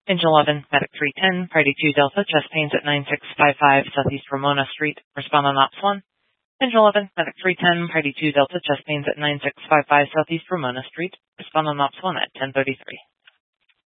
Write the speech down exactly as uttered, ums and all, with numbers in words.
Engine eleven, Medic three ten, Priority two Delta, chest pains at nine six five five Southeast Ramona Street. Respond on Ops one. Engine eleven, Medic three ten, Priority two Delta, chest pains at nine six five five Southeast Ramona Street. Respond on Ops one at ten thirty-three.